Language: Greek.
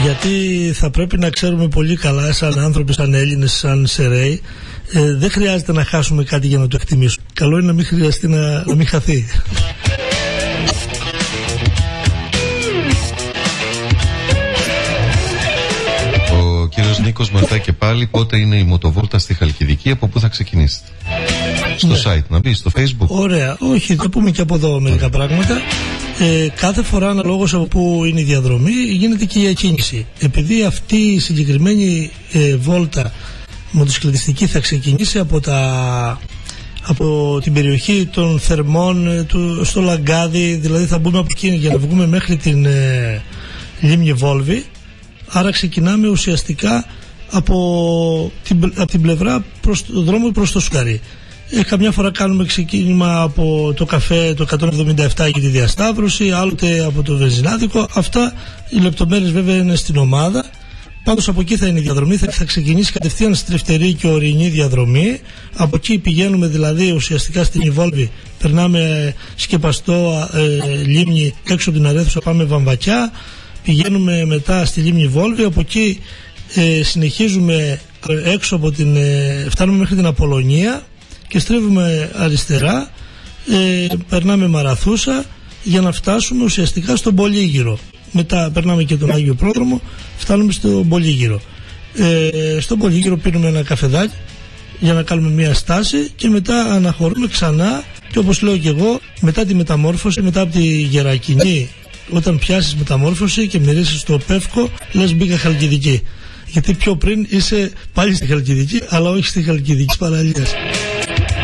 Γιατί θα πρέπει να ξέρουμε πολύ καλά, σαν άνθρωποι, σαν Έλληνες, σαν Σεραίοι, δεν χρειάζεται να χάσουμε κάτι για να το εκτιμήσουμε. Καλό είναι να μην χρειαστεί να μην χαθεί. Ο κύριος Νίκος με ρωτάει και πάλι πότε είναι η μοτοβόλτα στη Χαλκιδική, από πού θα ξεκινήσετε. Στο site να μπει, στο Facebook. Ωραία, όχι, θα πούμε και από εδώ μερικά πράγματα. Κάθε φορά αναλόγως από που είναι η διαδρομή γίνεται και η ακίνηση. Επειδή αυτή η συγκεκριμένη βόλτα μοτοσυκλετιστική θα ξεκινήσει από την περιοχή των Θερμών στο Λαγκάδι, δηλαδή θα μπούμε από εκεί για να βγούμε μέχρι την Λίμνη Βόλβη. Άρα ξεκινάμε ουσιαστικά από την πλευρά το δρόμο προς το Σουκαρί. Καμιά φορά κάνουμε ξεκίνημα από το καφέ το 177 για τη διασταύρωση, άλλοτε από το βενζινάδικο. Αυτά οι λεπτομέρειες βέβαια είναι στην ομάδα. Πάντως από εκεί θα είναι η διαδρομή, θα ξεκινήσει κατευθείαν στη Τρυφτερή και ορεινή διαδρομή. Από εκεί πηγαίνουμε δηλαδή ουσιαστικά στην Ιβόλβη, περνάμε Σκεπαστό, Λίμνη, έξω από την Αρέθουσα πάμε Βαμβακιά, πηγαίνουμε μετά στη Λίμνη Βόλβη, από εκεί συνεχίζουμε έξω από φτάνουμε μέχρι την Απολωνία και στρίβουμε αριστερά, περνάμε Μαραθούσα για να φτάσουμε ουσιαστικά στον Πολύγυρο. Μετά περνάμε και τον Άγιο Πρόδρομο, φτάνουμε στον Πολύγυρο. Στον Πολύγυρο πίνουμε ένα καφεδάκι για να κάνουμε μια στάση και μετά αναχωρούμε ξανά, και όπως λέω και εγώ, μετά τη μεταμόρφωση, μετά από τη Γερακινή, όταν πιάσεις μεταμόρφωση και μυρίσεις το Πεύκο, λες μπήκα Χαλκιδική. Γιατί πιο πριν είσαι πάλι στη Χαλκιδική, αλλά όχι στη Χαλκιδική παραλίας.